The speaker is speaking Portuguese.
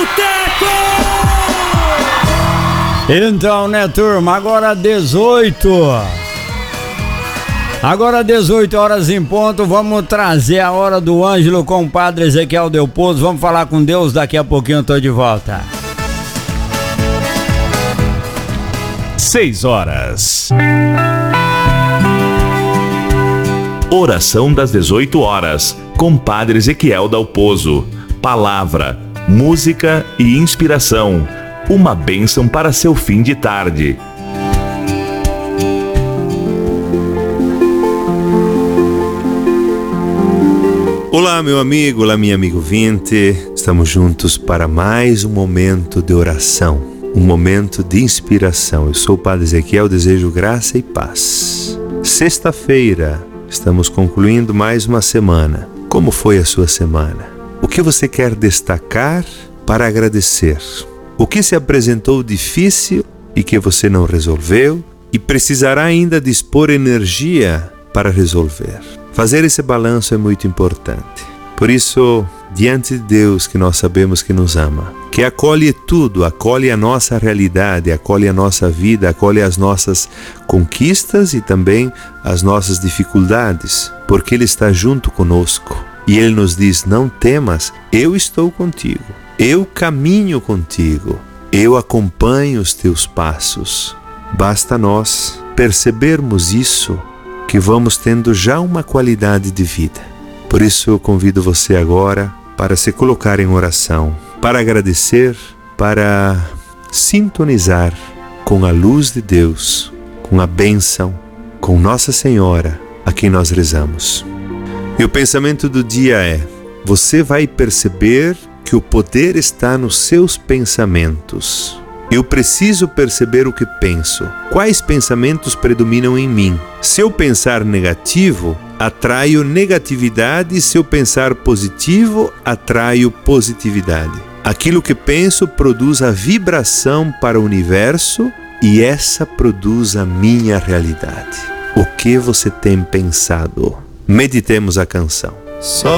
Boteco! Então, né, turma, agora 18 horas em ponto, vamos trazer a hora do Ângelo com o Padre Ezequiel Del Pozo. Vamos falar com Deus, daqui a pouquinho eu tô de volta. 6 horas. Oração das 18 horas, com Padre Ezequiel Del Pozo. Palavra, música e inspiração. Uma bênção para seu fim de tarde. Olá, meu amigo, olá, minha amigo ouvinte. Estamos juntos para mais um momento de oração, um momento de inspiração. Eu sou o Padre Ezequiel, desejo graça e paz. Sexta-feira, estamos concluindo mais uma semana. Como foi a sua semana? O que você quer destacar para agradecer? O que se apresentou difícil e que você não resolveu e precisará ainda dispor energia para resolver? Fazer esse balanço é muito importante. Por isso, diante de Deus, que nós sabemos que nos ama, que acolhe tudo, acolhe a nossa realidade, acolhe a nossa vida, acolhe as nossas conquistas e também as nossas dificuldades, porque Ele está junto conosco. E Ele nos diz: não temas, eu estou contigo. Eu caminho contigo, eu acompanho os teus passos. Basta nós percebermos isso, que vamos tendo já uma qualidade de vida. Por isso eu convido você agora para se colocar em oração, para agradecer, para sintonizar com a luz de Deus, com a bênção, com Nossa Senhora, a quem nós rezamos. E o pensamento do dia é: você vai perceber que o poder está nos seus pensamentos. Eu preciso perceber o que penso. Quais pensamentos predominam em mim? Se eu pensar negativo, atraio negatividade, e se eu pensar positivo, atraio positividade. Aquilo que penso produz a vibração para o universo e essa produz a minha realidade. O que você tem pensado? Meditemos a canção. Só